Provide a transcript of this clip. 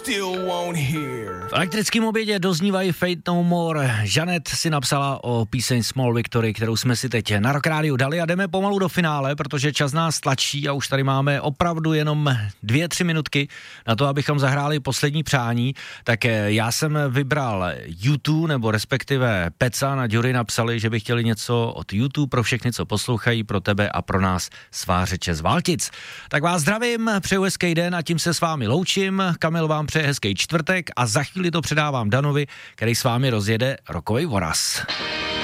V elektrickém obědě doznívají Fate No More. Žanet si napsala o píseň Small Victory, kterou jsme si teď na Rock Rádiu dali a jdeme pomalu do finále, protože čas nás tlačí a už tady máme opravdu jenom 2-3 minutky na to, abychom zahráli poslední přání. Tak já jsem vybral YouTube, nebo respektive Peca na Jury napsali, že by chtěli něco od YouTube pro všechny, co poslouchají, pro tebe a pro nás svářeče z Valtic. Tak vás zdravím, přeju hezký den a tím se s vámi loučím. Kamil vám přeje hezký čtvrtek a za chvíli to předávám Danovi, který s vámi rozjede rokovej voraz.